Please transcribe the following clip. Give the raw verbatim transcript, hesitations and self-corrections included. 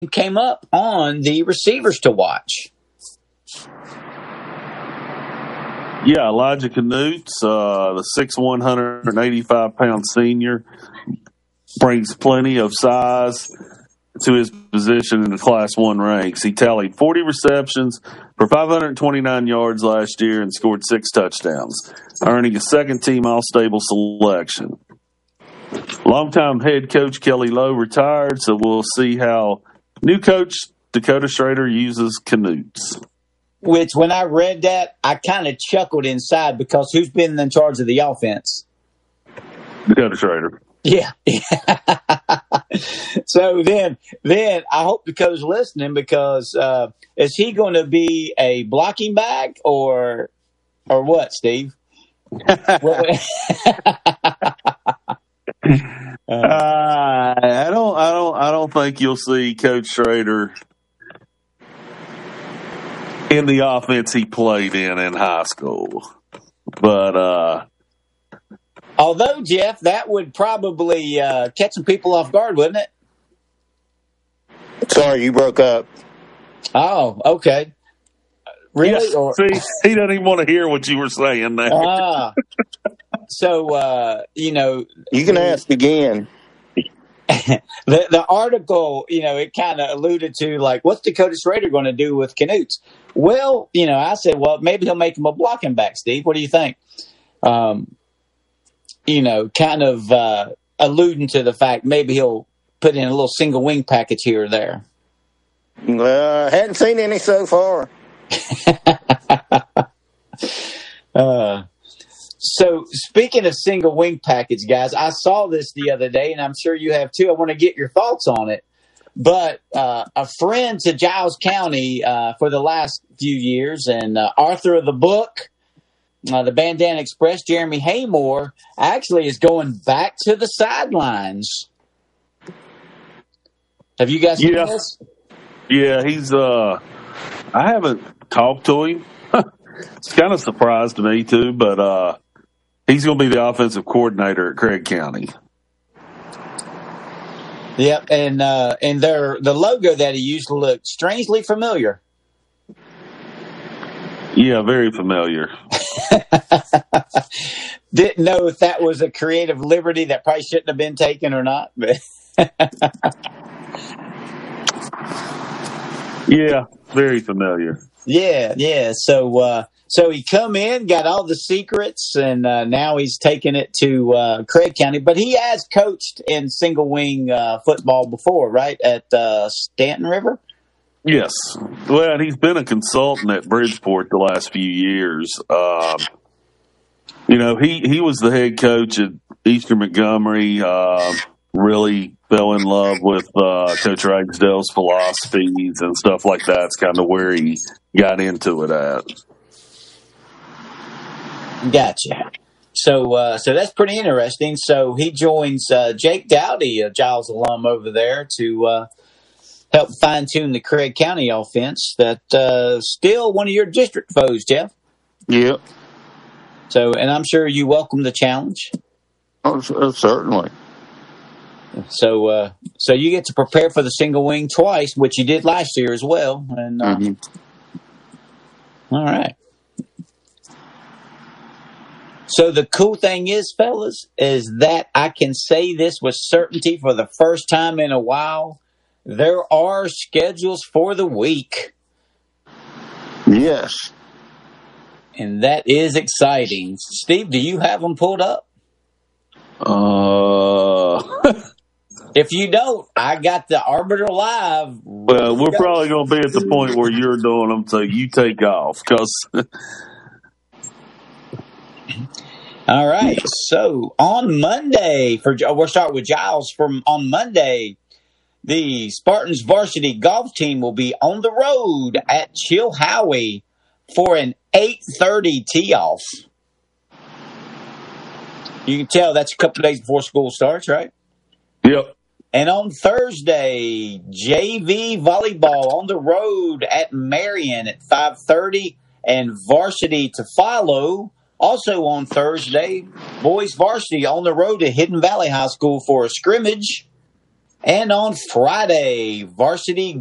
came up on the receivers to watch. Yeah, Elijah Knuts, uh, the six one, one hundred eighty-five pound senior, brings plenty of size to his position in the Class one ranks. He tallied forty receptions for five hundred twenty-nine yards last year and scored six touchdowns, earning a second-team All-Stable selection. Longtime head coach Kelly Lowe retired, so we'll see how new coach Dakota Schrader uses Knuts. Which, when I read that, I kind of chuckled inside because who's been in charge of the offense? Dakota Schrader. Yeah. So then, then I hope Dakota's listening because uh, is he going to be a blocking back or or what, Steve? uh, I don't, I don't, I don't think you'll see Coach Schrader in the offense he played in in high school, but uh, although Jeff, that would probably uh, catch some people off guard, wouldn't it? Sorry, you broke up. Oh, okay. Really? Yes, or- see, he doesn't even want to hear what you were saying there. Ah. So, uh, you know. You can ask again. the, the article, you know, it kind of alluded to, like, what's Dakota Schrader going to do with Knuts? Well, you know, I said, well, maybe he'll make him a blocking back, Steve. What do you think? Um, you know, kind of uh, alluding to the fact maybe he'll put in a little single wing package here or there. Uh, hadn't seen any so far. uh, so, speaking of single wing package, guys, I saw this the other day, and I'm sure you have too. I want to get your thoughts on it. But uh, a friend to Giles County uh, for the last few years, and uh, author of the book, uh, The Bandana Express, Jeremy Haymore, actually is going back to the sidelines. Have you guys seen yeah. this? Yeah, he's. Uh, I haven't talked to him. It's kind of surprised me too, but uh, he's going to be the offensive coordinator at Craig County. Yep, and uh, and their the logo that he used looked strangely familiar. Yeah, very familiar. Didn't know if that was a creative liberty that probably shouldn't have been taken or not. But yeah, very familiar. Yeah, yeah. So, uh, so he come in, got all the secrets, and uh, now he's taking it to uh, Craig County. But he has coached in single wing uh, football before, right? At uh, Stanton River. Yes. Well, he's been a consultant at Bridgeport the last few years. Um, you know, he, he was the head coach at Eastern Montgomery. Uh, really fell in love with uh, Coach Ragsdale's philosophies and stuff like that. It's kind of where he got into it at. Gotcha. So, uh, so that's pretty interesting. So he joins uh, Jake Dowdy, a Giles alum over there, to uh, help fine tune the Craig County offense. That uh, still one of your district foes, Jeff. Yep. So, and I'm sure you welcome the challenge. Oh, certainly. So, uh, so you get to prepare for the single wing twice, which you did last year as well. And uh, mm-hmm. All right. So the cool thing is, fellas, is that I can say this with certainty for the first time in a while. There are schedules for the week. Yes. And that is exciting. Steve, do you have them pulled up? Uh, if you don't, I got the Arbiter Live. Well, we're probably going to be at the point where you're doing them, so you take off. Cause All right. So on Monday, for we'll start with Giles. From on Monday, the Spartans varsity golf team will be on the road at Chilhowie for an eight thirty tee-off. You can tell that's a couple of days before school starts, right? Yep. And on Thursday, J V volleyball on the road at Marion at five thirty, and varsity to follow. Also on Thursday, boys varsity on the road to Hidden Valley High School for a scrimmage. And on Friday, varsity